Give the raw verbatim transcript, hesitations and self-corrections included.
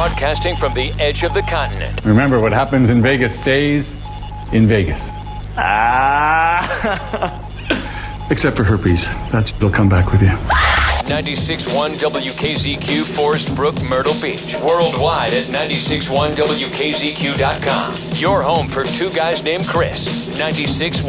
broadcasting from the edge of the continent. Remember, what happens in Vegas stays in Vegas. Ah. Except for herpes. That'll come back with you. ninety-six point one W K Z Q, Forest Brook, Myrtle Beach. Worldwide at ninety-six point one W K Z Q dot com. Your home for two guys named Chris. ninety-six